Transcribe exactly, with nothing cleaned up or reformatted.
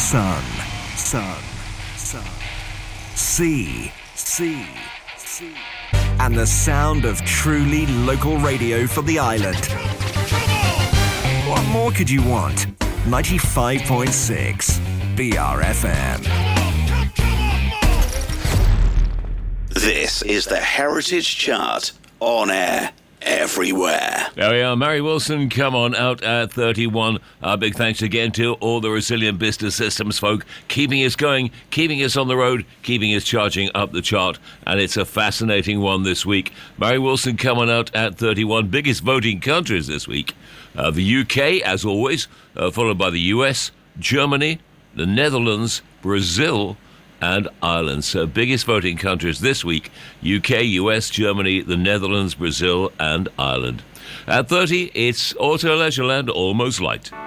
sun, sun, sun, sea, sea, sea, and the sound of truly local radio for the island. What more could you want? ninety-five point six B R F M. This is the Heritage Chart, on air everywhere. There we are. Mary Wilson, come on out at thirty-one. Our big thanks again to all the Resilient Business Systems folk, keeping us going, keeping us on the road, keeping us charging up the chart. And it's a fascinating one this week. Mary Wilson, come on out at thirty-one. Biggest voting countries this week. Uh, the U K, as always, uh, followed by the U S, Germany, the Netherlands, Brazil, and Ireland. So biggest voting countries this week: U K, U S, Germany, the Netherlands, Brazil, and Ireland. At thirty, it's Auto Leisureland, Almost Light.